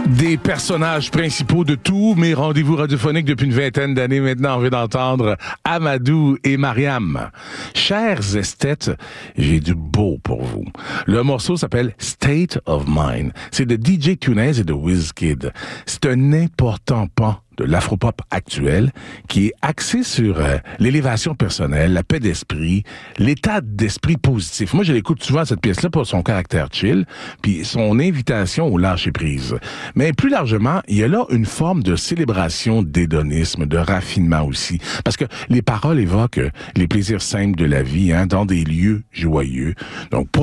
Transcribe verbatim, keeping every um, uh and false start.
Des personnages principaux de tous mes rendez-vous radiophoniques depuis une vingtaine d'années maintenant. On veut d'entendre Amadou et Mariam. Chers esthètes, j'ai du beau pour vous. Le morceau s'appelle State of Mind. C'est de D J Tunez et de Wizkid. C'est un important pan de l'afropop actuel qui est axé sur euh, l'élévation personnelle, la paix d'esprit, l'état d'esprit positif. Moi, je l'écoute souvent, cette pièce-là, pour son caractère chill, puis son invitation au lâcher-prise. Mais plus largement, il y a là une forme de célébration d'hédonisme, de raffinement aussi, parce que les paroles évoquent les plaisirs simples de la vie, hein, dans des lieux joyeux. Donc, pour